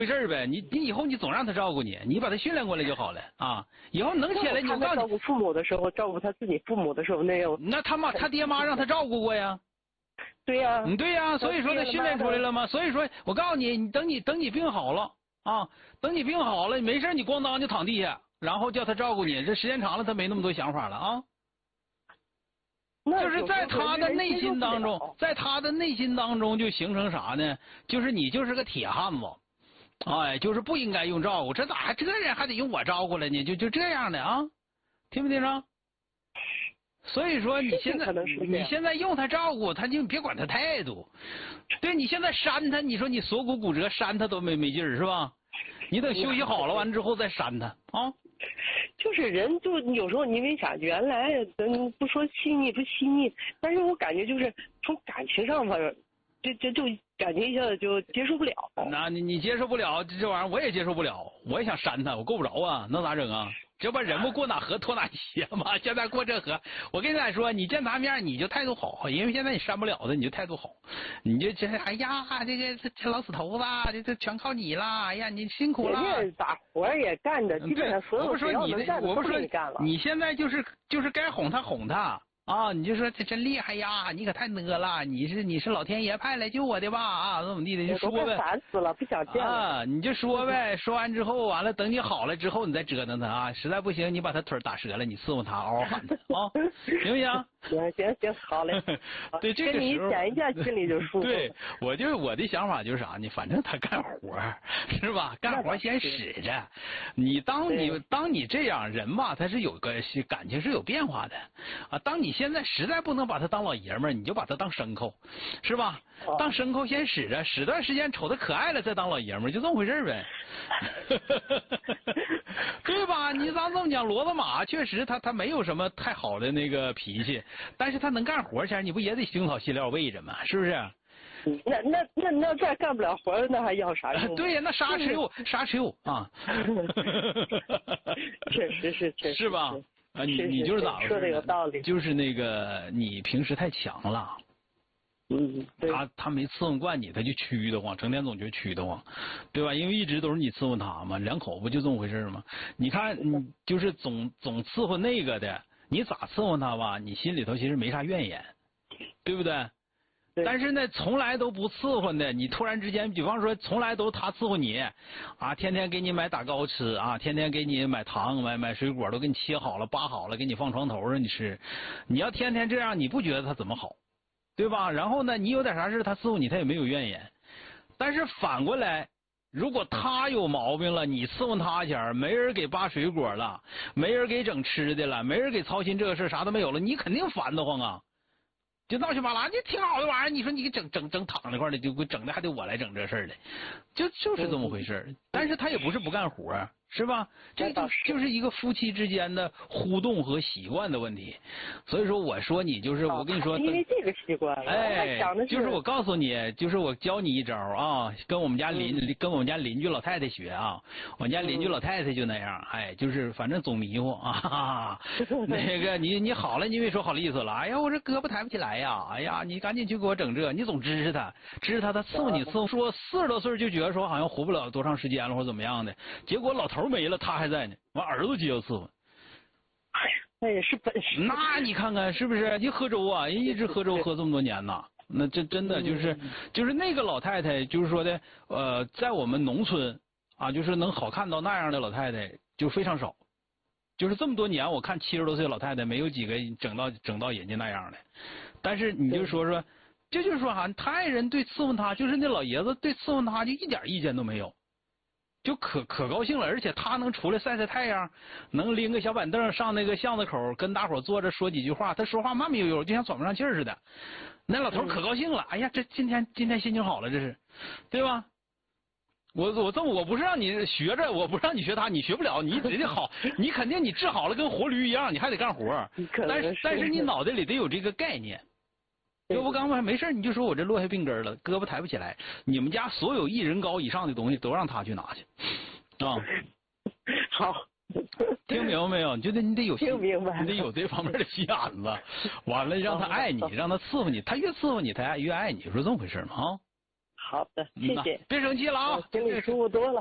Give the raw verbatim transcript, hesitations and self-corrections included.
回事呗。你你以后你总让他照顾你，你把他训练过来就好了啊。以后能起来，你我告诉你， 照顾父母的时候，照顾他自己父母的时候，那样那他妈他爹妈让他照顾过呀。 对呀、啊， 嗯，对呀、啊，所以说他训练出来了吗？所以说我告诉你，你等你等你病好了啊，等你病好了，没事你咣当就躺地下，然后叫他照顾你，这时间长了他没那么多想法了啊。就是在他的内心当中，在他的内心当中就形成啥呢？就是你就是个铁汉子，哎，就是不应该用照顾，这咋还这人还得用我照顾了呢？就就这样的啊，听没听着？所以说你现在你现在用他照顾他，就别管他态度。对，你现在扇他，你说你锁骨骨折扇他都没没劲儿是吧？你等休息好了完之后再扇他啊。 就是人就有时候因为啥，原来嗯不说细腻不细腻，但是我感觉就是从感情上吧，这这就感觉一下子就接受不了。 那你你接受不了这玩意儿，我也接受不了，我也想扇他，我够不着啊，那咋整啊？这不人不过哪河脱哪鞋吗？现在过这河，我跟你俩说，你见他面你就态度好，因为现在你扇不了他，你就态度好，你就这哎呀，这个这这老死头子，这这全靠你了，哎呀，你辛苦了。 人家咋活也干的，基本上所有只要能干的都给你干了。 你现在就是就是该哄他哄他。啊，你就说这真厉害呀！你可太呢了，你是你是老天爷派来救我的吧？啊，怎么地的就说呗。 烦死了，不想见了。 啊，你就说呗，说完之后，完了等你好了之后，你再折腾他啊。实在不行，你把他腿打折了，你伺候他，嗷嗷喊他啊，行不行？ 行行行，好嘞。 对，这个时候跟你讲一下，心里就舒服。 对，我就我的想法就是啥呢？反正他干活是吧？干活先使着。你当你当你这样人吧，他是有个感情是有变化的啊。当你现在实在不能把他当老爷们儿，你就把他当牲口，是吧？当牲口先使着，使段时间瞅他可爱了再当老爷们儿，就这么回事呗。对吧？你咱这么讲，骡子马确实他他没有什么太好的那个脾气，但是他能干活前，你不也得腥草细料喂着吗？是不是？ 那那那那再干不了活，那还要啥用？ 对呀，那啥吃肉，啥吃肉啊？ 确实是，确实是吧？啊，你你就是咋回事？ 说的有道理。 就是那个你平时太强了。 嗯， 他他没伺候惯你，他就屈得慌，成天总觉得屈得慌，对吧？因为一直都是你伺候他嘛，两口不就这么回事吗？你看，你就是总总伺候那个的，你咋伺候他吧？你心里头其实没啥怨言，对不对？ 对。 但是呢，从来都不伺候的，你突然之间，比方说，从来都是他伺候你，啊，天天给你买打糕吃啊，天天给你买糖、买买水果，都给你切好了、扒好了，给你放床头上你吃。你要天天这样，你不觉得他怎么好？对吧？然后呢，你有点啥事他伺候你，他也没有怨言。但是反过来，如果他有毛病了，你伺候他前没人给扒水果了，没人给整吃的了，没人给操心这个事，啥都没有了，你肯定烦得慌啊！就闹去巴拉，这挺好的玩意儿，你说你给整整整躺那块的，就整的还得我来整这事儿的，就就是这么回事儿。但是他也不是不干活，是吧？这就就是一个夫妻之间的互动和习惯的问题。所以说，我说你就是我跟你说， 因为这个习惯， 哎，就是我告诉你，就是我教你一招啊，跟我们家邻、嗯、跟我们家邻居老太太学啊，我们家邻居老太太就那样，哎，就是反正总迷糊啊，哈哈那个你你好了，你别说好利索了，哎呀，我这胳膊抬不起来呀，哎呀，你赶紧去给我整这，你总支持他，支持他，他伺候你伺候，说四十多岁就觉得说好像活不了多长时间了或者怎么样的，结果老头没了，他还在呢，完儿子接着伺候。 哎呀，那也是本事。 那你看看是不是？一喝粥啊，人一直喝粥喝这么多年呐，那这真的就是、嗯、就是那个老太太，就是说的呃，在我们农村啊，就是能好看到那样的老太太就非常少。就是这么多年，我看七十多岁老太太没有几个整到整到人家那样的。但是你就说说，这就是说哈，他爱人对伺候他，就是那老爷子对伺候他就一点意见都没有。就可可高兴了，而且他能出来晒晒太阳，能拎个小板凳上那个巷子口跟大伙坐着说几句话，他说话慢慢悠悠，就像喘不上气儿似的。那老头可高兴了，哎呀，这今天今天心情好了，这是，对吧？我我这么我不是让你学着，我不是让你学他，你学不了，你人家好，你肯定你治好了跟活驴一样，你还得干活，但是但是你脑袋里得有这个概念。要不刚才没事你就说我这落下病根了，胳膊抬不起来。你们家所有一人高以上的东西都让他去拿去，啊， 好， 听明白没有？你就得你得有听明白， 你得有这方面的心眼子。完了让他爱你，让他伺候你，他越伺候你，他越爱你，说这么回事吗？啊。 好的，谢谢。 别生气了啊， 心里舒服多了。